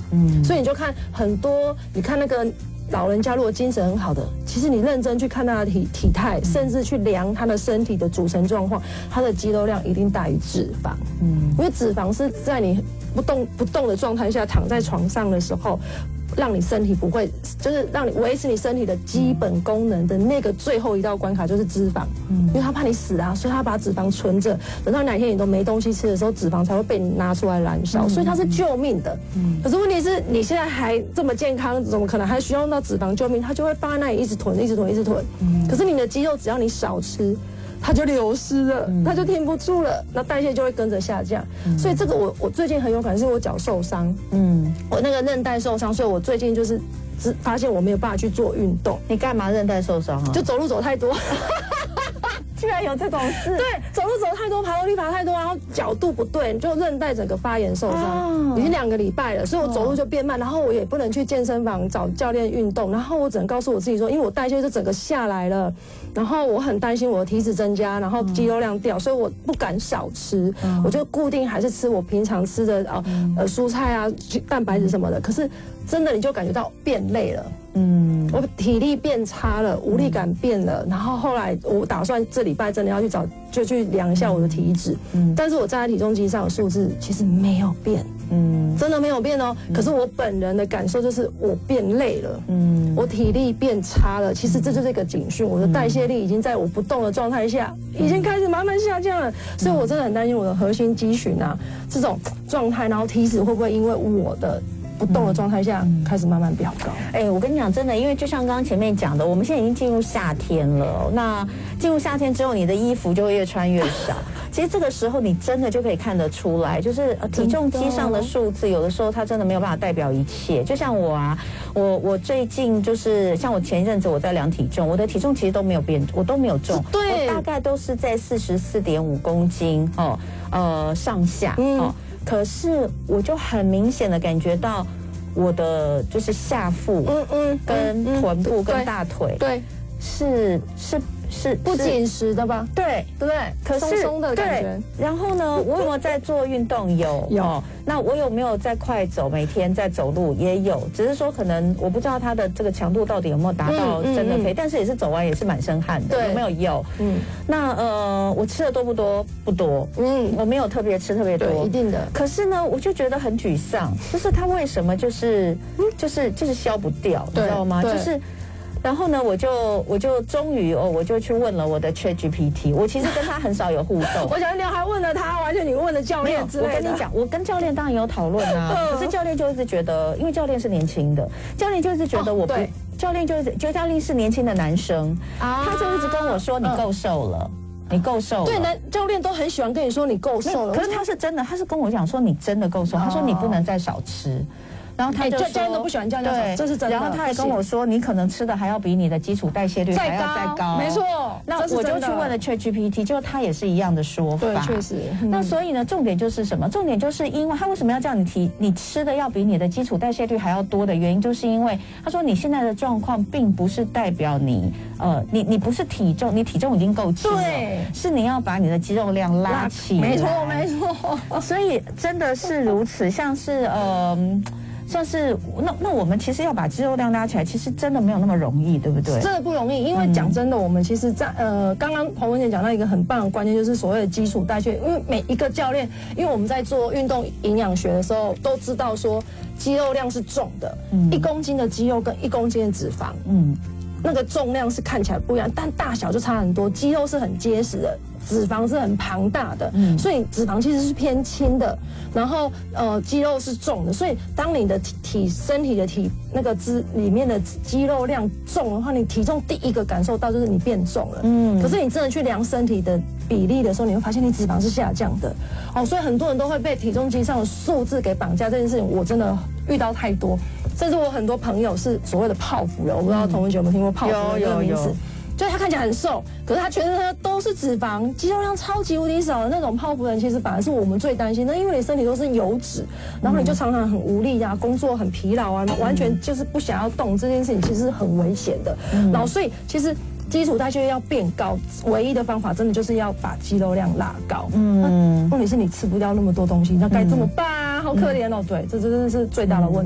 所以你就看很多，你看那个老人家如果精神很好的，其实你认真去看他的体态，甚至去量他的身体的组成状况，他的肌肉量一定大于脂肪。因为脂肪是在你不动的状态下躺在床上的时候，让你身体不会，就是让你维持你身体的基本功能的那个最后一道关卡就是脂肪。因为他怕你死啊，所以他把脂肪存着，等到哪天你都没东西吃的时候，脂肪才会被你拿出来燃烧，所以它是救命的。可是问题是你现在还这么健康，怎么可能还需要用到脂肪救命？它就会放在那里一直囤。可是你的肌肉只要你少吃，它就流失了，它就停不住了，那代谢就会跟着下降。所以这个我最近很有感，是我脚受伤，我那个韧带受伤，所以我最近就是发现我没有办法去做运动。 你干嘛韧带受伤啊？ 就走路走太多。 居然有这种事？ 对，走路走太多，爬楼梯爬太多，然后角度不对，就韧带整个发炎受伤，已经2个礼拜了，所以我走路就变慢，然后我也不能去健身房找教练运动，然后我只能告诉我自己说，因为我代谢就整个下来了，然后我很担心我的体脂增加，然后肌肉量掉，所以我不敢少吃，我就固定还是吃我平常吃的蔬菜啊、蛋白质什么的，可是真的你就感觉到变累了。我体力变差了，无力感变了，然后后来我打算这礼拜真的要去量一下我的体脂，但是我站在体重机上的数字其实没有变，真的没有变哦。可是我本人的感受就是我变累了，我体力变差了。其实这就是一个警讯，我的代谢力已经在我不动的状态下，已经开始慢慢下降了。所以我真的很担心我的核心肌群啊这种状态，然后体脂会不会因为我的不动的状态下开始慢慢飙高。 我跟你讲，真的，因为就像刚刚前面讲的，我们现在已经进入夏天了。那进入夏天之后，你的衣服就会越穿越少。其实这个时候，你真的就可以看得出来，就是体重机上的数字，有的时候它真的没有办法代表一切。就像我啊，我最近就是像我前一阵子我在量体重，我的体重其实都没有变，我都没有重， 对， 我大概都是在44.5公斤上下可是我就很明显的感觉到我的就是下腹，跟臀部跟大腿， 对， 是不紧实的吧？ 对对不对？ 可是松松的感觉。 然后呢，我有没有在做运动？有。那我有没有在快走？每天在走路也有，只是说可能我不知道它的这个强度到底有没有达到真的可以，但是也是走完也是满身汗的，有没有？有。那我吃的多不多？不多。我没有特别吃特别多， 一定的。 可是呢，我就觉得很沮丧，就是它为什么就是消不掉，你知道吗？就是。然后呢，我就终于我就去问了我的 ChatGPT， 我其实跟他很少有互动。 我想你还问了他，完全你问了教练之类的。 我跟你讲，我跟教练当然有讨论啊，可是教练就一直觉得，因为教练是年轻的，教练就一直觉得我不。教练就一直觉得教练是年轻的男生他就一直跟我说你够瘦了。你够瘦了， 对，教练都很喜欢跟你说你够瘦了。 可是他是真的，他是跟我讲说你真的够瘦，他说你不能再少吃。然后他就说， 教练都不喜欢教练少，这是真的。 然后他还跟我说，你可能吃的还要比你的基础代谢率还要再高， 没错。 那我就去问了 ChatGPT， 就他也是一样的说法。 对，确实。 那所以呢，重点就是什么？重点就是因为他为什么要叫你吃的要比你的基础代谢率还要多的原因，就是因为他说你现在的状况并不是代表你你不是体重，你体重已经够轻了，是你要把你的肌肉量拉起来。 没错，没错。 所以真的是如此，像是那我们其实要把肌肉量拉起来，其实真的没有那么容易，对不对？ 真的不容易，因为讲真的，我们其实在刚刚洪文姐讲到一个很棒的观念，就是所谓的基础代谢。因为每一个教练，因为我们在做运动营养学的时候，都知道说肌肉量是重的，1公斤的肌肉跟1公斤的脂肪，那个重量是看起来不一样，但大小就差很多。肌肉是很结实的，脂肪是很庞大的，所以脂肪其实是偏轻的，然后肌肉是重的。所以当你的身体的那个里面的肌肉量重的话，你体重第一个感受到就是你变重了。可是你真的去量身体的比例的时候，你会发现你脂肪是下降的。所以很多人都会被体重机上的数字给绑架。这件事情我真的遇到太多，甚至我很多朋友是所谓的泡芙人，我不知道童文姐有没有听过泡芙这个名字。就是他看起来很瘦，可是他全身都是脂肪，肌肉量超级无敌少的那种泡芙人，其实反而是我们最担心的，因为你身体都是油脂，然后你就常常很无力啊，工作很疲劳啊，完全就是不想要动，这件事情其实是很危险的。然后所以其实基础代谢要变高，唯一的方法真的就是要把肌肉量拉高。问题是你吃不掉那么多东西，那该怎么办啊？好可怜哦。对，这真的是最大的问题。